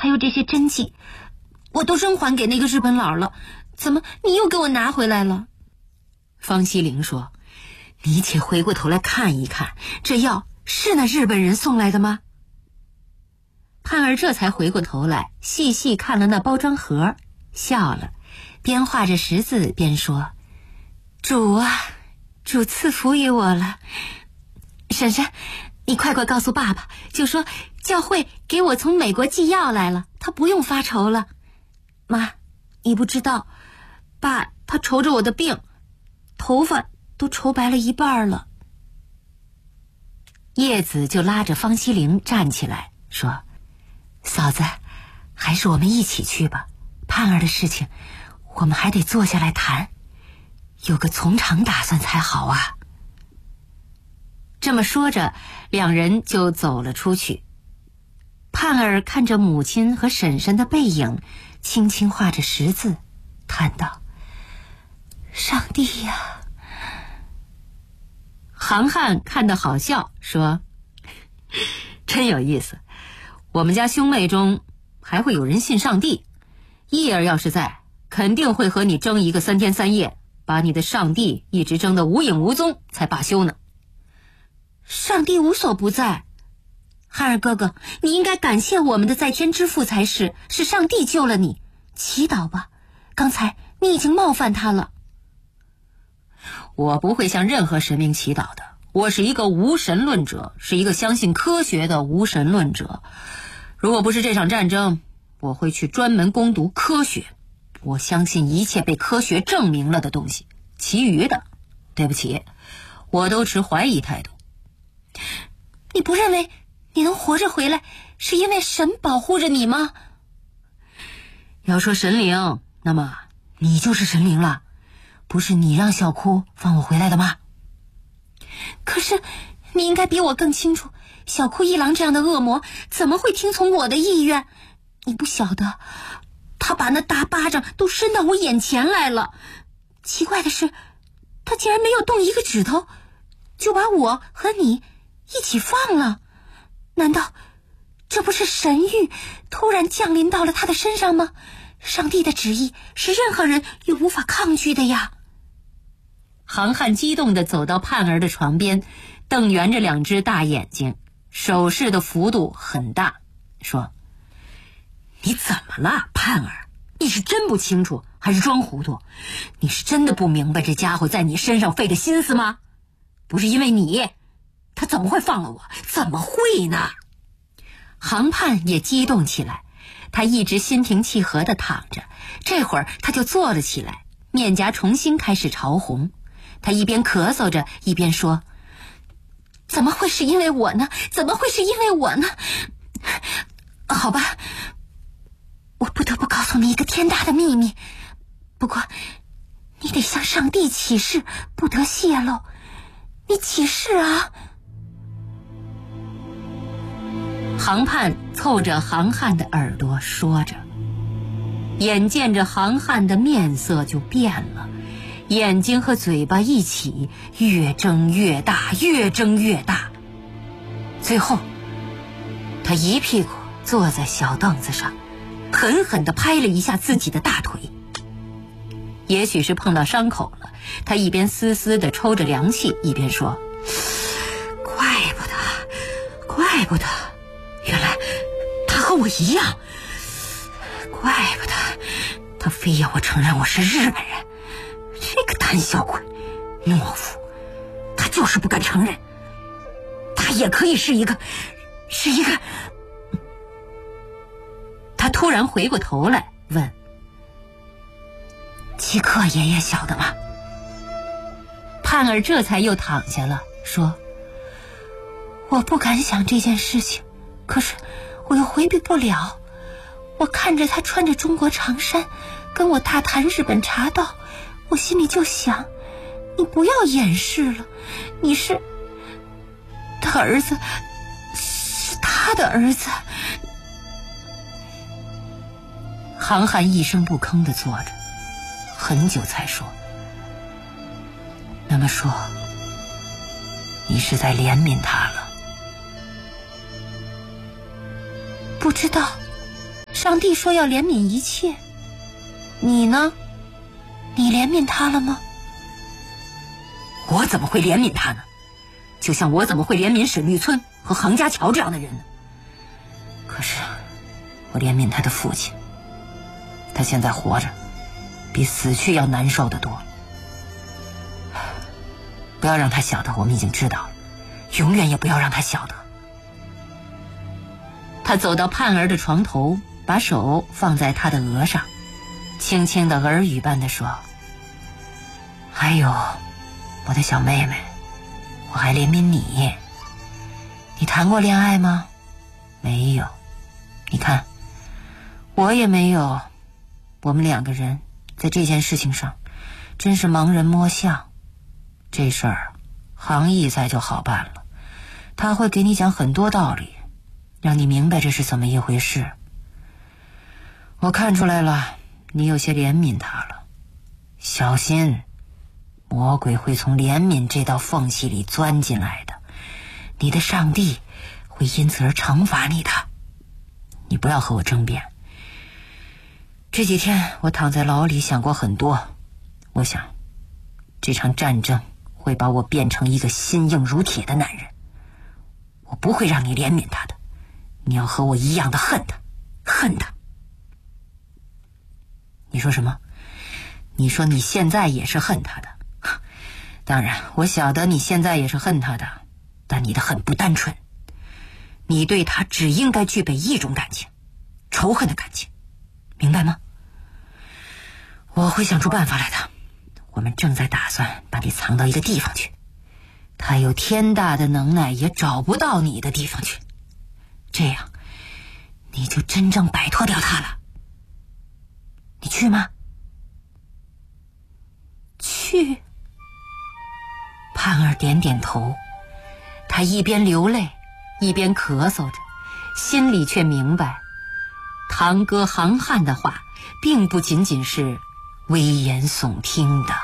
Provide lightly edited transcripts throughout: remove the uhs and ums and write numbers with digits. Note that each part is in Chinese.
还有这些真迹，我都扔还给那个日本佬了，怎么你又给我拿回来了？ 方希龄说：“你且回过头来看一看，这药是那日本人送来的吗？”盼儿这才回过头来，细细看了那包装盒，笑了，边画着十字边说：“主啊，主赐福于我了。婶婶，你快快告诉爸爸，就说教会给我从美国寄药来了，他不用发愁了。妈，你不知道，爸他愁着我的病，头发都愁白了一半了。”叶子就拉着方希龄站起来说：“嫂子，还是我们一起去吧，盼儿的事情我们还得坐下来谈，有个从长打算才好啊。”这么说着，两人就走了出去。盼儿看着母亲和婶婶的背影，轻轻画着十字，叹道：“上帝呀！”航汉看得好笑，说：“真有意思，我们家兄妹中还会有人信上帝。叶儿要是在，肯定会和你争一个3天3夜，把你的上帝一直争得无影无踪才罢休呢。” 上帝无所不在，汉儿哥哥，你应该感谢我们的在天之父才是，是上帝救了你，祈祷吧，刚才你已经冒犯他了。 我不会向任何神明祈祷的，我是一个无神论者，是一个相信科学的无神论者。如果不是这场战争，我会去专门攻读科学，我相信一切被科学证明了的东西，其余的，对不起，我都持怀疑态度。 你不认为你能活着回来是因为神保护着你吗？ 要说神灵，那么你就是神灵了，不是你让小哭放我回来的吗？ 可是你应该比我更清楚，小哭一郎这样的恶魔怎么会听从我的意愿？你不晓得，他把那大巴掌都伸到我眼前来了。奇怪的是，他竟然没有动一个指头，就把我和你一起放了。难道这不是神谕突然降临到了他的身上吗？上帝的旨意是任何人也无法抗拒的呀。 航汉激动地走到盼儿的床边，瞪圆着2只大眼睛，手势的幅度很大，说：“你怎么了，盼儿？你是真不清楚还是装糊涂？你是真的不明白这家伙在你身上费的心思吗？不是因为你，他怎么会放了我？怎么会呢？”航盼也激动起来，他一直心平气和地躺着，这会儿他就坐了起来，面颊重新开始潮红。他一边咳嗽着一边说：“ 怎么会是因为我呢？怎么会是因为我呢？好吧，我不得不告诉你一个天大的秘密，不过你得向上帝起誓，不得泄露。你起誓啊！” 航盼凑着航汉的耳朵说着，眼见着航汉的面色就变了，眼睛和嘴巴一起越睁越大，越睁越大。最后他一屁股坐在小凳子上，狠狠地拍了一下自己的大腿。也许是碰到伤口了，他一边丝丝地抽着凉气，一边说：“怪不得，原来他和我一样，怪不得他非要我承认我是日本人。这个胆小鬼，懦夫，他就是不敢承认，他也可以是一个。”他突然回过头来问：“齐克爷爷晓得吗？”盼儿这才又躺下了，说：“ 我不敢想这件事情，可是我又回避不了。我看着他穿着中国长衫跟我大谈日本茶道，我心里就想，你不要掩饰了，你是他儿子，是他的儿子。” 航汉一声不吭地坐着，很久才说：“那么说，你是在怜悯他了？” 不知道， 上帝说要怜悯一切，你呢？你怜悯他了吗？ 我怎么会怜悯他呢？就像我怎么会怜悯沈玉村和杭家桥这样的人呢？可是我怜悯他的父亲，他现在活着比死去要难受得多。不要让他晓得我们已经知道了，永远也不要让他晓得。他走到盼儿的床头，把手放在他的额上，轻轻的耳语般的说：还有我的小妹妹，我还怜悯你。你谈过恋爱吗？没有。你看，我也没有。我们两个人在这件事情上真是盲人摸象。这事儿杭义在就好办了，他会给你讲很多道理，让你明白这是怎么一回事。我看出来了，你有些怜悯他了，小心，魔鬼会从怜悯这道缝隙里钻进来的，你的上帝会因此而惩罚你的。你不要和我争辩。这几天我躺在牢里想过很多，我想这场战争会把我变成一个心硬如铁的男人。我不会让你怜悯他的，你要和我一样的恨他，恨他。你说什么？你说你现在也是恨他的？当然，我晓得你现在也是恨他的，但你的恨不单纯。你对他只应该具备一种感情，仇恨的感情，明白吗？我会想出办法来的。我们正在打算把你藏到一个地方去，他有天大的能耐也找不到你的地方去，这样你就真正摆脱掉他了。你去吗？ 去。 盼儿点点头，他一边流泪一边咳嗽着，心里却明白，堂哥杭汉的话并不仅仅是危言耸听的。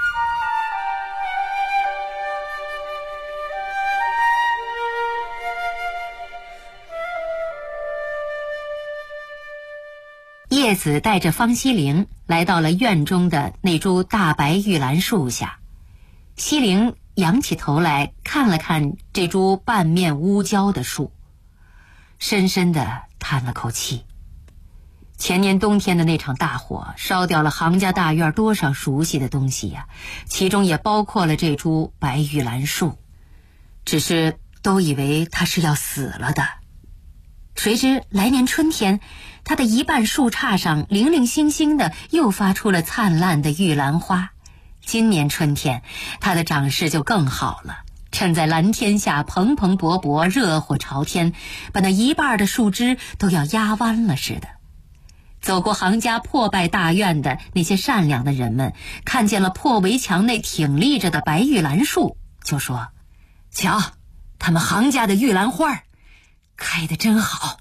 叶子带着方希龄来到了院中的那株大白玉兰树下，希龄仰起头来看了看这株半面乌焦的树，深深地叹了口气。前年冬天的那场大火烧掉了杭家大院多少熟悉的东西呀，其中也包括了这株白玉兰树。只是都以为它是要死了的，谁知来年春天，它的一半树杈上零零星星的又发出了灿烂的玉兰花。今年春天，它的长势就更好了，衬在蓝天下蓬蓬勃勃，热火朝天，把那一半的树枝都要压弯了似的。走过杭家破败大院的那些善良的人们，看见了破围墙内挺立着的白玉兰树，就说：瞧，他们杭家的玉兰花开得真好。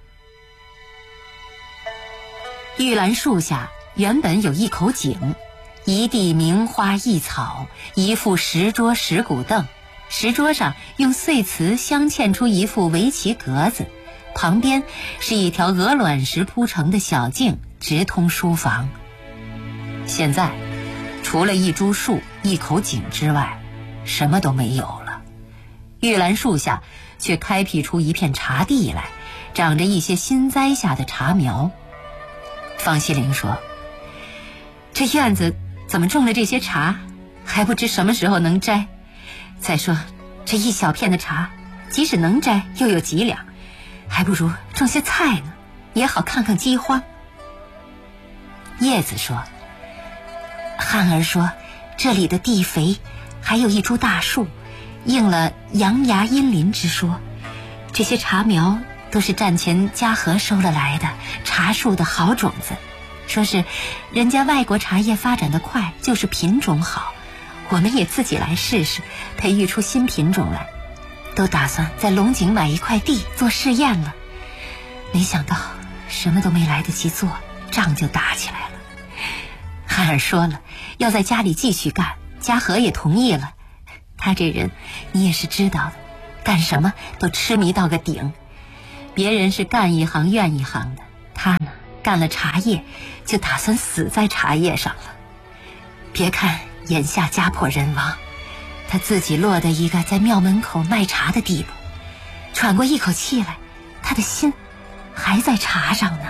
玉兰树下原本有一口井，一地名花异草，一副石桌石骨凳，石桌上用碎瓷镶嵌出一副围棋格子，旁边是一条鹅卵石铺成的小径，直通书房。现在除了一株树一口井之外，什么都没有了。玉兰树下却开辟出一片茶地来，长着一些新栽下的茶苗。方希龄说：这院子怎么种了这些茶，还不知什么时候能摘。再说这一小片的茶，即使能摘又有几两，还不如种些菜呢，也好抗抗饥荒。叶子说：汉儿说这里的地肥，还有一株大树，应了阳牙阴林之说。这些茶苗都是战前嘉禾收了来的茶树的好种子，说是人家外国茶叶发展得快，就是品种好，我们也自己来试试，培育出新品种来。都打算在龙井买一块地做试验了，没想到什么都没来得及做，仗就打起来了。汉儿说了，要在家里继续干，嘉禾也同意了。他这人你也是知道的，干什么都痴迷到个顶。别人是干一行怨一行的， 他呢，干了茶叶，就打算死在茶叶上了。别看眼下家破人亡，他自己落得一个在庙门口卖茶的地步，喘过一口气来，他的心还在茶上呢。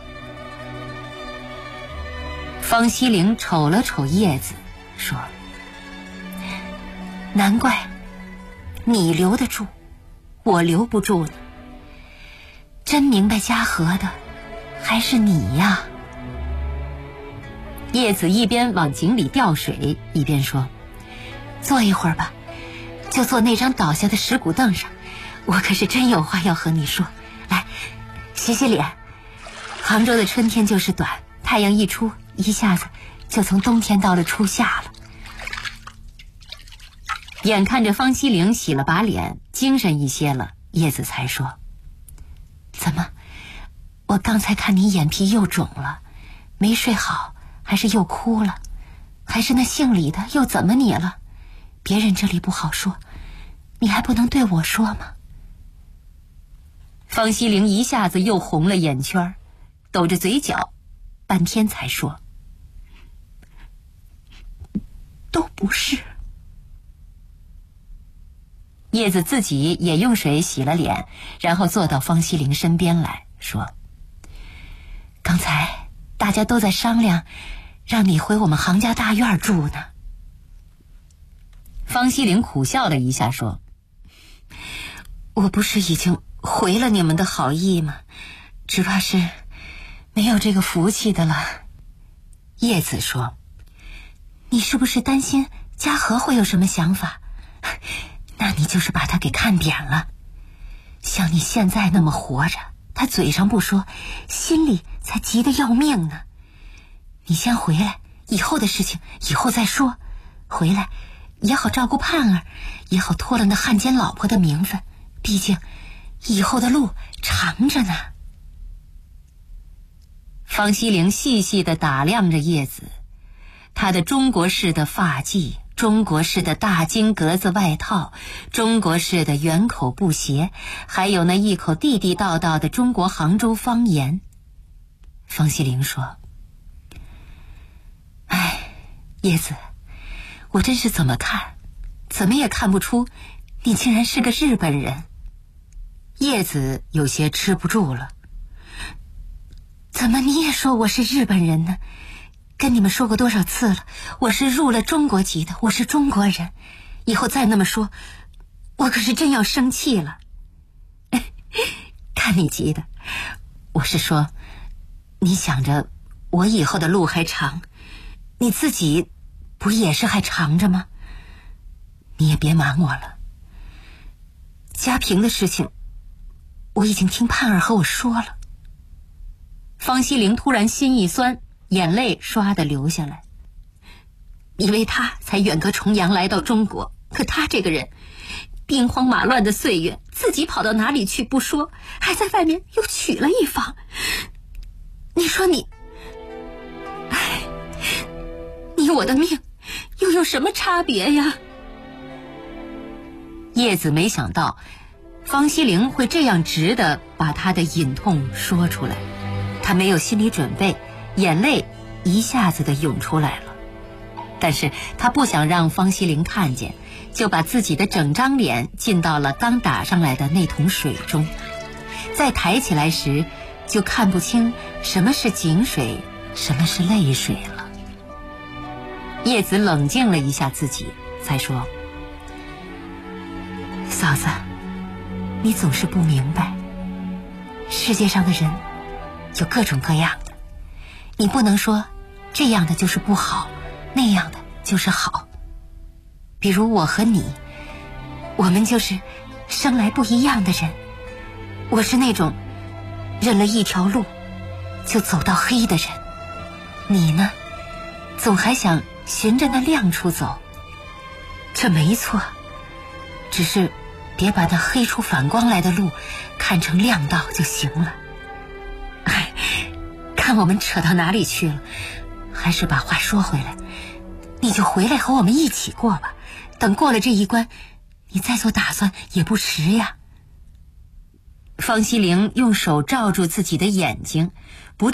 方希龄瞅了瞅叶子，说：难怪你留得住，我留不住呢。真明白家和的还是你呀。叶子一边往井里吊水，一边说：坐一会儿吧，就坐那张倒下的石骨凳上，我可是真有话要和你说。来，洗洗脸。杭州的春天就是短，太阳一出，一下子就从冬天到了初夏了。眼看着方希龄洗了把脸，精神一些了，叶子才说：怎么，我刚才看你眼皮又肿了，没睡好，还是又哭了，还是那姓李的又怎么你了？别人这里不好说，你还不能对我说吗？方希龄一下子又红了眼圈，抖着嘴角，半天才说：都不是。叶子自己也用水洗了脸，然后坐到方希龄身边来说：刚才大家都在商量让你回我们杭家大院住呢。方希龄苦笑了一下说：我不是已经回了你们的好意吗？只怕是没有这个福气的了。叶子说：你是不是担心家和会有什么想法？那你就是把他给看扁了。像你现在那么活着，他嘴上不说，心里才急得要命呢。你先回来，以后的事情以后再说，回来也好照顾盼儿，也好脱了那汉奸老婆的名分，毕竟以后的路长着呢。方希龄细细地打量着叶子，她的中国式的发髻，中国式的大金格子外套，中国式的圆口布鞋，还有那一口地地道道的中国杭州方言。方希龄说：哎，叶子，我真是怎么看怎么也看不出你竟然是个日本人。叶子有些吃不住了：怎么你也说我是日本人呢？跟你们说过多少次了，我是入了中国籍的，我是中国人，以后再那么说，我可是真要生气了。看你急的，我是说，你想着我以后的路还长，你自己不也是还长着吗？你也别瞒我了，家平的事情我已经听盼儿和我说了。方希龄突然心一酸，眼泪唰地流下来。因为他才远隔重洋来到中国，可他这个人兵荒马乱的岁月，自己跑到哪里去不说，还在外面又娶了一房。你说你，哎，你我的命又有什么差别呀？叶子没想到方希龄会这样直地把他的隐痛说出来，他没有心理准备，眼泪一下子的涌出来了。但是他不想让方希龄看见，就把自己的整张脸浸到了刚打上来的那桶水中，再抬起来时就看不清什么是井水，什么是泪水了。叶子冷静了一下自己，才说：嫂子，你总是不明白，世界上的人有各种各样的，你不能说这样的就是不好，那样的就是好。比如我和你，我们就是生来不一样的人。我是那种认了一条路就走到黑的人，你呢，总还想循着那亮处走。这没错，只是别把那黑处反光来的路看成亮道就行了。哎，看我们扯到哪里去了，还是把话说回来，你就回来和我们一起过吧，等过了这一关，你再做打算也不迟呀。 方希龄用手罩住自己的眼睛，